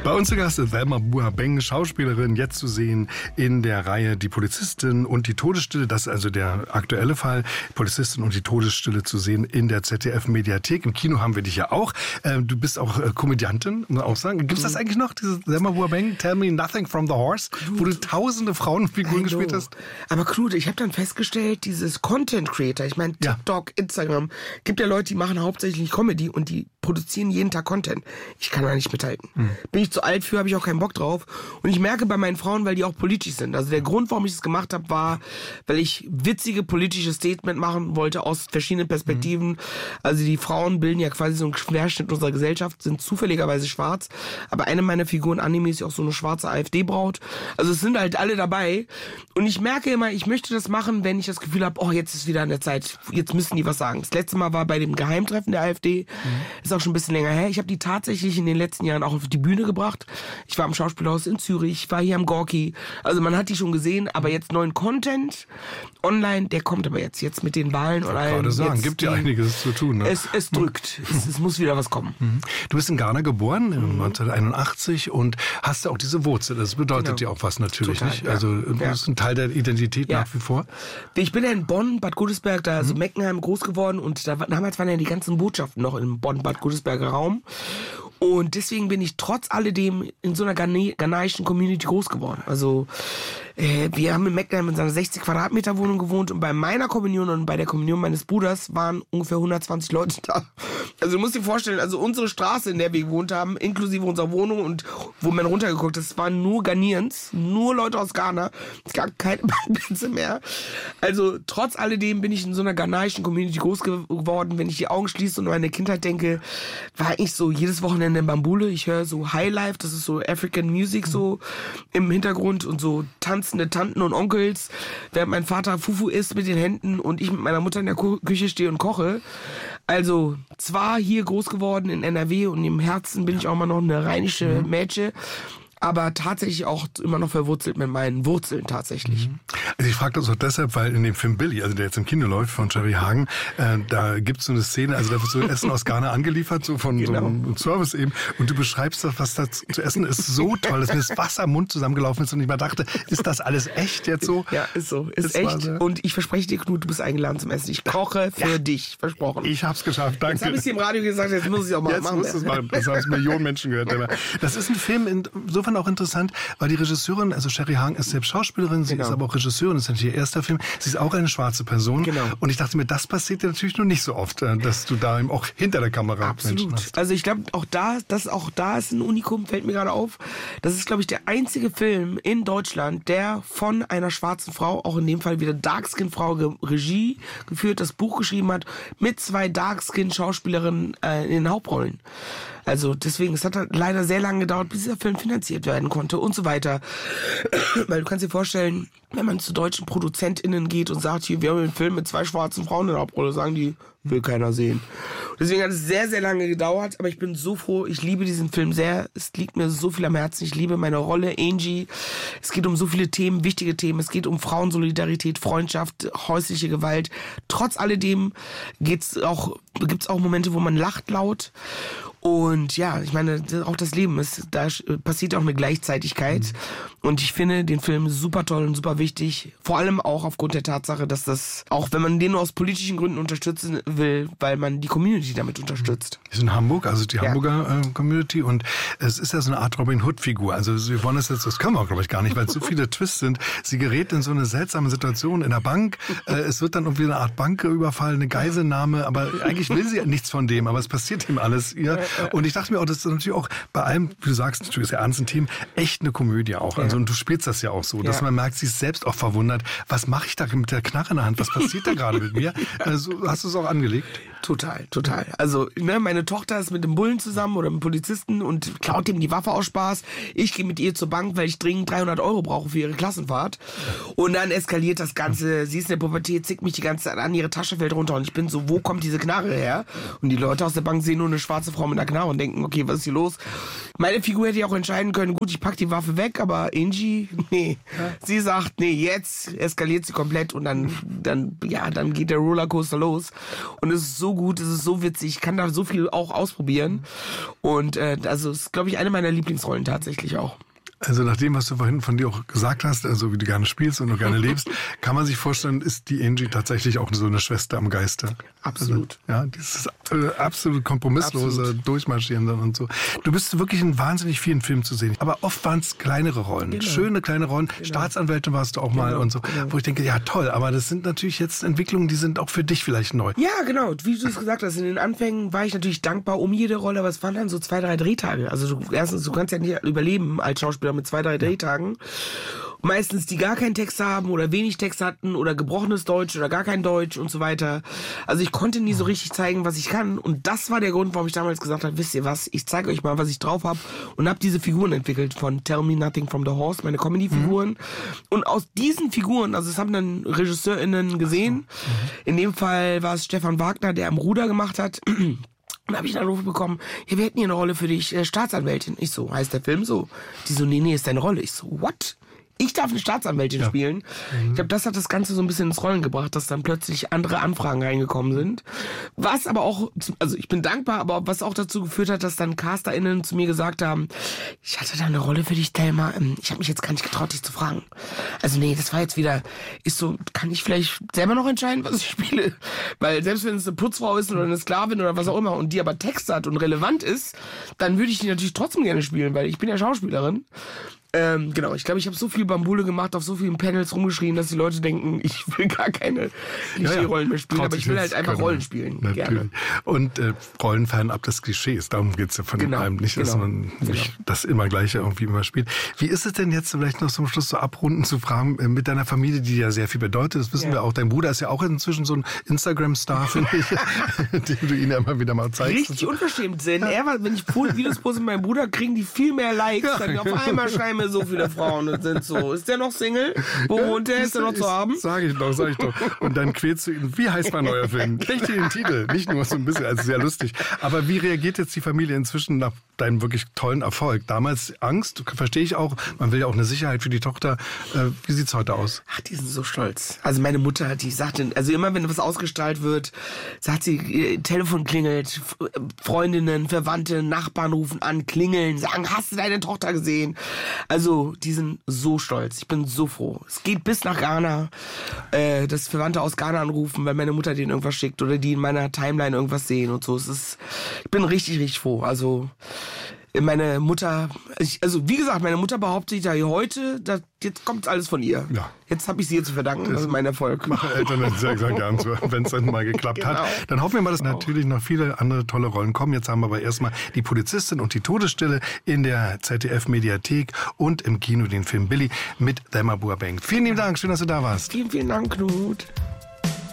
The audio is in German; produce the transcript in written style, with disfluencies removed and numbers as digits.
Bei uns zu Gast ist Velma Buabeng, Schauspielerin, jetzt zu sehen in der Reihe Die Polizistin und die Todesstille. Das ist also der aktuelle Fall. Polizistin und die Todesstille zu sehen in der ZDF-Mediathek. Im Kino haben wir dich ja auch. Du bist auch Komödiantin, muss man auch sagen. Gibt es das eigentlich noch, diese Velma Buabeng, Tell Me Nothing from the Horse, wo du tausende Frauenfiguren gespielt hast? Aber Knut, ich habe dann festgestellt, dieses Content Creator, ich meine TikTok, Instagram, gibt ja Leute, die machen hauptsächlich Comedy und die produzieren jeden Tag Content. Ich kann da nicht mithalten. Bin ich zu alt für, habe ich auch keinen Bock drauf. Und ich merke bei meinen Frauen, weil die auch politisch sind. Also der Grund, warum ich das gemacht habe, war, weil ich witzige politische Statement machen wollte aus verschiedenen Perspektiven. Also die Frauen bilden ja quasi so einen Querschnitt unserer Gesellschaft, sind zufälligerweise schwarz. Aber eine meiner Figuren, Anime, ist ja auch so eine schwarze AfD-Braut. Also es sind halt alle dabei. Und ich merke immer, ich möchte das machen, wenn ich das Gefühl habe, oh, jetzt ist wieder an der Zeit, jetzt müssen die was sagen. Das letzte Mal war bei dem Geheimtreffen der AfD. Ist auch schon ein bisschen länger her. Ich habe die tatsächlich in den letzten Jahren auch auf die Bühne gebracht. Ich war am Schauspielhaus in Zürich, war hier am Gorki. Also man hat die schon gesehen, aber jetzt neuen Content online, der kommt aber jetzt mit den Wahlen und allem. Ich gerade sagen, gibt ja einiges zu tun. Ne? Es drückt. Es muss wieder was kommen. Du bist in Ghana geboren, 1981 und hast ja auch diese Wurzel. Das bedeutet dir auch was natürlich, total, nicht? Also das ist ein Teil der Identität nach wie vor. Ich bin ja in Bonn, Bad Godesberg, da also Meckenheim groß geworden und damals waren ja die ganzen Botschaften noch im Bonn-Bad Godesberger Raum. Und deswegen bin ich trotz alledem in so einer ghanaischen Community groß geworden. Also wir haben in Meckenheim in so einer 60 Quadratmeter Wohnung gewohnt und bei meiner Kommunion und bei der Kommunion meines Bruders waren ungefähr 120 Leute da. Also du musst dir vorstellen, also unsere Straße, in der wir gewohnt haben, inklusive unserer Wohnung und wo man runtergeguckt ist, waren nur Ghanaians, nur Leute aus Ghana. Es gab keine Plätze mehr. Also trotz alledem bin ich in so einer ghanaischen Community groß geworden. Wenn ich die Augen schließe und an meine Kindheit denke, war ich so jedes Wochenende in Bambule. Ich höre so Highlife, das ist so African Music so im Hintergrund und so tanzende Tanten und Onkels, während mein Vater Fufu isst mit den Händen und ich mit meiner Mutter in der Küche stehe und koche. Also zwar hier groß geworden in NRW und im Herzen bin ich auch immer noch eine rheinische Mädchen, aber tatsächlich auch immer noch verwurzelt mit meinen Wurzeln tatsächlich. Also ich frage das auch deshalb, weil in dem Film Billy, also der jetzt im Kino läuft von Jerry Hagen, da gibt es so eine Szene, also da wird so Essen aus Ghana angeliefert, so von so einem Service eben, und du beschreibst das, was da zu essen ist, so toll, dass mir das Wasser im Mund zusammengelaufen ist und ich mal dachte, ist das alles echt jetzt so? Ja, ist so, ist echt. Und ich verspreche dir, Knut, du bist eingeladen zum Essen. Ich koche für dich, versprochen. Ich hab's geschafft, danke. Jetzt habe ich es im Radio gesagt, jetzt muss ich es auch mal machen. Jetzt musst du es machen, das haben Millionen Menschen gehört. Das ist ein Film insofern auch interessant, weil die Regisseurin, also Jerry Hagen ist selbst Schauspielerin, sie ist aber auch Regisseurin, das ist natürlich ihr erster Film, sie ist auch eine schwarze Person. Und ich dachte mir, das passiert ja natürlich nur nicht so oft, dass du da eben auch hinter der Kamera Menschen hast. Also ich glaube, auch da ist ein Unikum, fällt mir gerade auf. Das ist, glaube ich, der einzige Film in Deutschland, der von einer schwarzen Frau, auch in dem Fall wieder Darkskin-Frau, Regie geführt, das Buch geschrieben hat, mit 2 Darkskin-Schauspielerinnen in den Hauptrollen. Also deswegen, es hat halt leider sehr lange gedauert, bis dieser Film finanziert werden konnte und so weiter. Weil du kannst dir vorstellen, wenn man zu deutschen ProduzentInnen geht und sagt, hier, wir haben einen Film mit 2 schwarzen Frauen in der Hauptrolle, sagen die, will keiner sehen. Deswegen hat es sehr, sehr lange gedauert, aber ich bin so froh, ich liebe diesen Film sehr, es liegt mir so viel am Herzen, ich liebe meine Rolle, Angie, es geht um so viele Themen, wichtige Themen, es geht um Frauensolidarität, Freundschaft, häusliche Gewalt, trotz alledem gibt's auch Momente, wo man lacht laut. Und ja, ich meine, auch das Leben da passiert auch eine Gleichzeitigkeit. Und ich finde den Film super toll und super wichtig. Vor allem auch aufgrund der Tatsache, dass das, auch wenn man den nur aus politischen Gründen unterstützen will, weil man die Community damit unterstützt. Wir sind in Hamburg, also die Hamburger Community. Und es ist ja so eine Art Robin Hood-Figur. Also wir wollen das können wir auch, glaube ich, gar nicht, weil es so viele Twists sind. Sie gerät in so eine seltsame Situation in der Bank. Es wird dann irgendwie eine Art Banküberfall, eine Geiselnahme. Aber eigentlich will sie ja nichts von dem. Aber es passiert ihm alles. Und ich dachte mir auch, das ist natürlich auch bei allem, wie du sagst, natürlich ist ja ernsten Themen, echt eine Komödie auch. Also, und du spielst das ja auch so, dass man merkt, sie ist selbst auch verwundert. Was mache ich da mit der Knarre in der Hand? Was passiert da gerade mit mir? Also, hast du es auch angelegt? Total. Also, meine Tochter ist mit dem Bullen zusammen oder mit dem Polizisten und klaut ihm die Waffe aus Spaß. Ich gehe mit ihr zur Bank, weil ich dringend 300 € brauche für ihre Klassenfahrt. Und dann eskaliert das Ganze. Sie ist in der Pubertät, zickt mich die ganze Zeit an, ihre Tasche fällt runter und ich bin so, wo kommt diese Knarre her? Und die Leute aus der Bank sehen nur eine schwarze Frau mit einer Knarre und denken, okay, was ist hier los? Meine Figur hätte ja auch entscheiden können, gut, ich pack die Waffe weg, aber Angie, nee. Ja. Sie sagt, nee, jetzt eskaliert sie komplett und dann geht der Rollercoaster los. Und es ist so gut, es ist so witzig, ich kann da so viel auch ausprobieren. Und also es ist, glaube ich, eine meiner Lieblingsrollen tatsächlich auch. Also nach dem, was du vorhin von dir auch gesagt hast, also wie du gerne spielst und du gerne lebst, kann man sich vorstellen, ist die Angie tatsächlich auch so eine Schwester am Geiste. Absolut. Also, ja, dieses absolut kompromisslose Durchmarschieren dann und so. Du bist wirklich in wahnsinnig vielen Filmen zu sehen. Aber oft waren es kleinere Rollen, schöne kleine Rollen. Genau. Staatsanwältin warst du auch mal und so. Genau. Wo ich denke, ja toll, aber das sind natürlich jetzt Entwicklungen, die sind auch für dich vielleicht neu. Ja, genau. Wie du es gesagt hast, in den Anfängen war ich natürlich dankbar um jede Rolle, aber es waren dann so 2, 3 Drehtage. Also erstens, du kannst ja nicht überleben als Schauspieler mit 2, 3 Drehtagen. Meistens, die gar keinen Text haben oder wenig Text hatten oder gebrochenes Deutsch oder gar kein Deutsch und so weiter. Also ich konnte nie so richtig zeigen, was ich kann. Und das war der Grund, warum ich damals gesagt habe, wisst ihr was, ich zeige euch mal, was ich drauf habe. Und habe diese Figuren entwickelt von Tell Me Nothing from the Horse, meine Comedy-Figuren. Und aus diesen Figuren, also es haben dann RegisseurInnen gesehen. In dem Fall war es Stefan Wagner, der am Ruder gemacht hat. Und habe ich einen Anruf bekommen, ja, wir hätten hier eine Rolle für dich, Staatsanwältin. Ich so, heißt der Film so? Die so, nee, ist deine Rolle. Ich so, what? Ich darf eine Staatsanwältin spielen. Ich glaube, das hat das Ganze so ein bisschen ins Rollen gebracht, dass dann plötzlich andere Anfragen reingekommen sind. Was aber auch, also ich bin dankbar, aber was auch dazu geführt hat, dass dann CasterInnen zu mir gesagt haben, ich hatte da eine Rolle für dich, Thelma. Ich habe mich jetzt gar nicht getraut, dich zu fragen. Also nee, das war jetzt wieder, ist so, kann ich vielleicht selber noch entscheiden, was ich spiele? Weil selbst wenn es eine Putzfrau ist oder eine Sklavin oder was auch immer und die aber Text hat und relevant ist, dann würde ich die natürlich trotzdem gerne spielen, weil ich bin ja Schauspielerin. Genau, ich glaube, ich habe so viel Bambule gemacht, auf so vielen Panels rumgeschrien, dass die Leute denken, ich will gar keine Klischee-Rollen mehr spielen, aber ich will halt einfach Rollen spielen. Natürlich. Gerne. Und Rollen fernab des Klischees, darum geht's ja von einem nicht, dass man nicht das immer Gleiche irgendwie immer spielt. Wie ist es denn jetzt vielleicht noch zum Schluss so abrunden zu fragen, mit deiner Familie, die ja sehr viel bedeutet, das wissen wir auch, dein Bruder ist ja auch inzwischen so ein Instagram-Star, finde ich, den du ihn ja immer wieder mal zeigst. Richtig unverschämt, denn wenn ich Videos poste mit meinem Bruder, kriegen die viel mehr Likes, dann auf einmal schreiben so viele Frauen und sind so. Ist der noch Single? Wo wohnt der? Ist der noch zu haben? Sag ich doch. Und dann quälst du ihn. Wie heißt mein neuer Film? Kriegt ihr den Titel? Nicht nur so ein bisschen, also sehr lustig. Aber wie reagiert jetzt die Familie inzwischen nach deinem wirklich tollen Erfolg? Damals Angst, verstehe ich auch. Man will ja auch eine Sicherheit für die Tochter. Wie sieht's heute aus? Ach, die sind so stolz. Also meine Mutter, die sagte, also immer wenn was ausgestrahlt wird, sagt sie, Telefon klingelt, Freundinnen, Verwandte, Nachbarn rufen an, klingeln, sagen, hast du deine Tochter gesehen? Also, die sind so stolz. Ich bin so froh. Es geht bis nach Ghana, dass Verwandte aus Ghana anrufen, weil meine Mutter denen irgendwas schickt oder die in meiner Timeline irgendwas sehen und so. Ich bin richtig, richtig froh. Also, meine Mutter, wie gesagt, meine Mutter behauptet ja heute, jetzt kommt alles von ihr. Ja. Jetzt habe ich sie hier zu verdanken, das ist mein Erfolg. Machen Eltern dann sehr gern, wenn es dann mal geklappt hat. Dann hoffen wir mal, dass natürlich noch viele andere tolle Rollen kommen. Jetzt haben wir aber erstmal die Polizistin und die Todesstille in der ZDF-Mediathek und im Kino den Film Billy mit Thelma Burbank. Vielen lieben Dank, schön, dass du da warst. Vielen, vielen Dank, Knut.